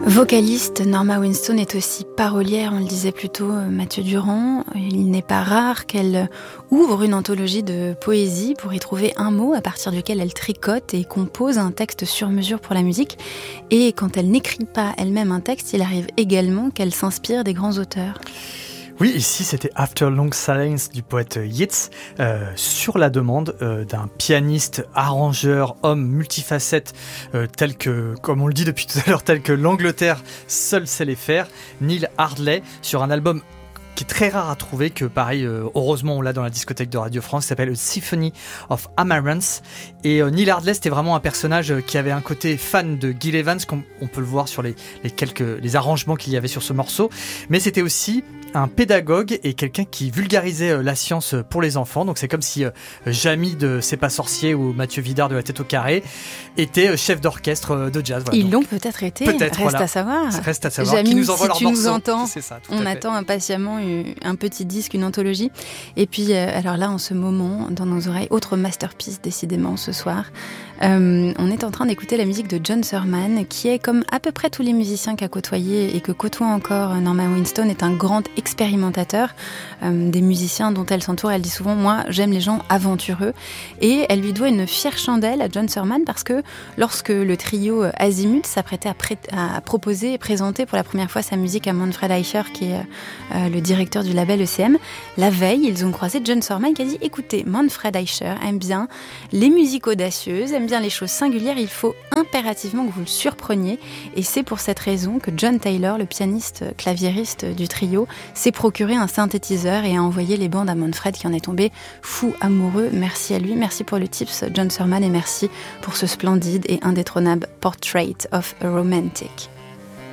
Vocaliste, Norma Winstone est aussi parolière, on le disait plus tôt, Mathieu Durand. Il n'est pas rare qu'elle ouvre une anthologie de poésie pour y trouver un mot à partir duquel elle tricote et compose un texte sur mesure pour la musique. Et quand elle n'écrit pas elle-même un texte, il arrive également qu'elle s'inspire des grands auteurs. Oui, ici c'était After Long Silence du poète Yeats, sur la demande d'un pianiste, arrangeur, homme multifacette, tel que, comme on le dit depuis tout à l'heure, tel que l'Angleterre seule sait les faire, Neil Hardley, sur un album qui est très rare à trouver, que pareil, heureusement on l'a dans la discothèque de Radio France, qui s'appelle A Symphony of Amaranth. Et Neil Hardley, c'était vraiment un personnage qui avait un côté fan de Gil Evans, on peut le voir sur les arrangements qu'il y avait sur ce morceau, mais c'était aussi un pédagogue et quelqu'un qui vulgarisait la science pour les enfants. Donc c'est comme si Jamy de C'est pas sorcier ou Mathieu Vidard de La Tête au Carré était chef d'orchestre de jazz. Voilà. Ils l'ont peut-être été, reste à savoir. Reste à savoir. Jamy, Qui nous envoie si leur tu morceau. nous entends, c'est ça, on attend impatiemment un petit disque, une anthologie. Et puis, alors là, en ce moment, dans nos oreilles, autre masterpiece décidément ce soir. On est en train d'écouter la musique de John Surman, qui est, comme à peu près tous les musiciens qu'a côtoyé et que côtoie encore Norma Winstone, est un grand expérimentateur des musiciens dont elle s'entoure. Elle dit souvent, moi j'aime les gens aventureux, et elle lui doit une fière chandelle à John Surman, parce que lorsque le trio Azimut s'apprêtait à proposer et présenter pour la première fois sa musique à Manfred Eicher, qui est le directeur du label ECM, la veille ils ont croisé John Surman qui a dit, écoutez, Manfred Eicher aime bien les musiques audacieuses, aime bien les choses singulières, il faut impérativement que vous le surpreniez. Et c'est pour cette raison que John Taylor, le pianiste claviériste du trio, s'est procuré un synthétiseur et a envoyé les bandes à Manfred, qui en est tombé fou amoureux. Merci à lui, merci pour le tips John Surman, et merci pour ce splendide et indétrônable Portrait of a Romantic.